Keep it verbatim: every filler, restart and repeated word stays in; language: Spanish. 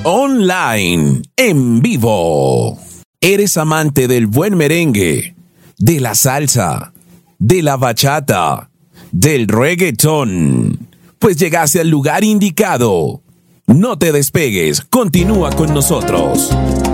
Online, en vivo. ¿Eres amante del buen merengue, de la salsa, de la bachata, del reggaetón? Pues llegaste al lugar indicado. No te despegues, continúa con nosotros.